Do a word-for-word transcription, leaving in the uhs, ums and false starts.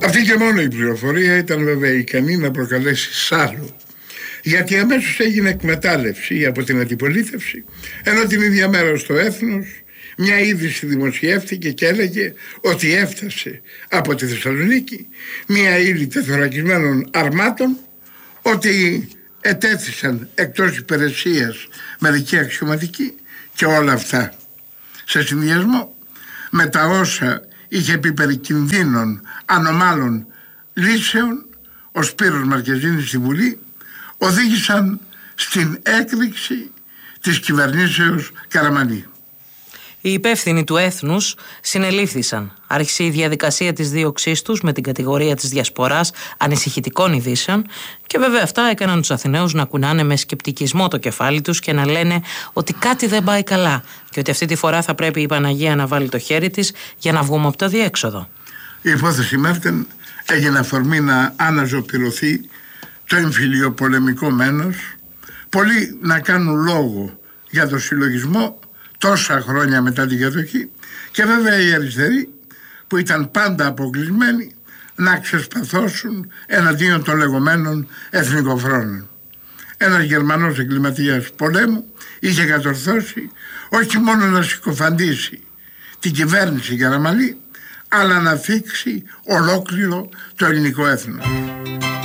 Αυτή και μόνο η πληροφορία ήταν βέβαια ικανή να προκαλέσει σάλο, γιατί αμέσως έγινε εκμετάλλευση από την αντιπολίτευση, ενώ την ίδια μέρα στο Έθνος μια είδηση δημοσιεύτηκε και έλεγε ότι έφτασε από τη Θεσσαλονίκη μια ύλη τεθωρακισμένων αρμάτων, ότι ετέθησαν εκτός υπηρεσίας μερικοί αξιωματικοί, και όλα αυτά σε συνδυασμό με τα όσα είχε πει περί κινδύνων ανομάλων λύσεων ο Σπύρος Μαρκεζίνης στη Βουλή, οδήγησαν στην έκρηξη της κυβερνήσεως Καραμανλή. Οι υπεύθυνοι του Έθνους συνελήφθησαν. Άρχισε η διαδικασία της δίωξής τους με την κατηγορία της διασποράς ανησυχητικών ειδήσεων, και βέβαια αυτά έκαναν τους Αθηναίους να κουνάνε με σκεπτικισμό το κεφάλι τους και να λένε ότι κάτι δεν πάει καλά και ότι αυτή τη φορά θα πρέπει η Παναγία να βάλει το χέρι της για να βγούμε από το διέξοδο. Η υπόθεση Μέρτεν έγινε αφορμή να αναζωπηρωθεί το εμφυλιοπολεμικό μένος, πολλοί να κάνουν λόγο για το συλλογισμό τόσα χρόνια μετά την κατοχή, και βέβαια οι αριστεροί που ήταν πάντα αποκλεισμένοι να ξεσπαθώσουν εναντίον των λεγόμενων εθνικοφρόνων. Ένας Γερμανός εγκληματίας πολέμου είχε κατορθώσει όχι μόνο να συκοφαντήσει την κυβέρνηση Καραμανλή, αλλά να θίξει ολόκληρο το ελληνικό έθνος.